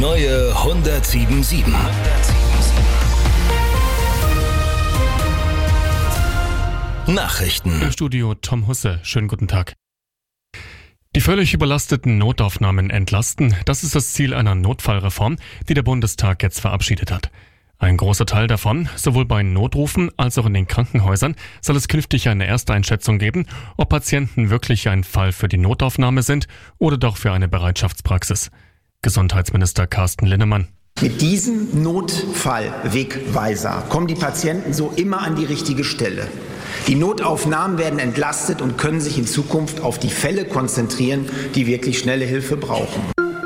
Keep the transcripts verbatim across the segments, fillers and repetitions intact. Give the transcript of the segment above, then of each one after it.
neue hundertsieben Komma sieben. Nachrichten. Im Studio Tom Husse. Schönen guten Tag. Die völlig überlasteten Notaufnahmen entlasten, das ist das Ziel einer Notfallreform, die der Bundestag jetzt verabschiedet hat. Ein großer Teil davon, sowohl bei Notrufen als auch in den Krankenhäusern, soll es künftig eine Ersteinschätzung geben, ob Patienten wirklich ein Fall für die Notaufnahme sind oder doch für eine Bereitschaftspraxis. Gesundheitsminister Carsten Linnemann. Mit diesem Notfallwegweiser kommen die Patienten so immer an die richtige Stelle. Die Notaufnahmen werden entlastet und können sich in Zukunft auf die Fälle konzentrieren, die wirklich schnelle Hilfe brauchen.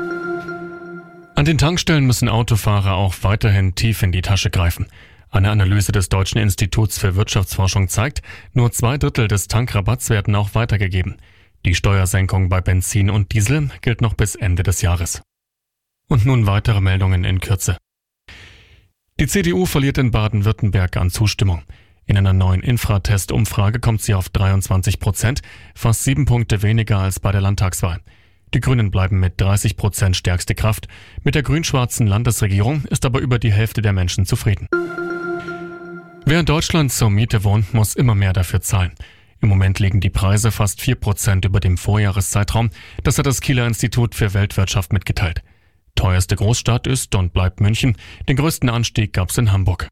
An den Tankstellen müssen Autofahrer auch weiterhin tief in die Tasche greifen. Eine Analyse des Deutschen Instituts für Wirtschaftsforschung zeigt, nur zwei Drittel des Tankrabatts werden auch weitergegeben. Die Steuersenkung bei Benzin und Diesel gilt noch bis Ende des Jahres. Und nun weitere Meldungen in Kürze. Die C D U verliert in Baden-Württemberg an Zustimmung. In einer neuen Infratest-Umfrage kommt sie auf dreiundzwanzig Prozent, fast sieben Punkte weniger als bei der Landtagswahl. Die Grünen bleiben mit dreißig Prozent stärkste Kraft. Mit der grün-schwarzen Landesregierung ist aber über die Hälfte der Menschen zufrieden. Wer in Deutschland zur Miete wohnt, muss immer mehr dafür zahlen. Im Moment liegen die Preise fast vier Prozent über dem Vorjahreszeitraum. Das hat das Kieler Institut für Weltwirtschaft mitgeteilt. Teuerste Großstadt ist und bleibt München. Den größten Anstieg gab es in Hamburg.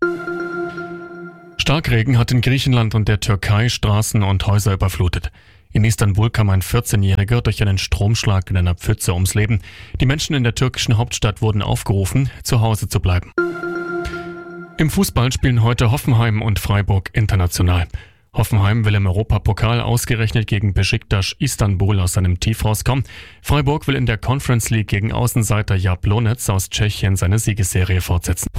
Starkregen hat in Griechenland und der Türkei Straßen und Häuser überflutet. In Istanbul kam ein vierzehnjähriger durch einen Stromschlag in einer Pfütze ums Leben. Die Menschen in der türkischen Hauptstadt wurden aufgerufen, zu Hause zu bleiben. Im Fußball spielen heute Hoffenheim und Freiburg international. Hoffenheim will im Europapokal ausgerechnet gegen Beşiktaş Istanbul aus seinem Tief rauskommen. Freiburg will in der Conference League gegen Außenseiter Jablonec aus Tschechien seine Siegesserie fortsetzen.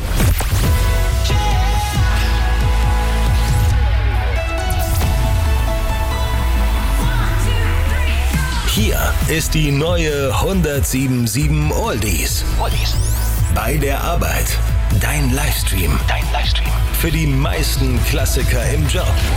Hier ist die neue hundertsieben Komma sieben Oldies. Oldies. Bei der Arbeit. Dein Livestream. Dein Livestream. Für die meisten Klassiker im Job.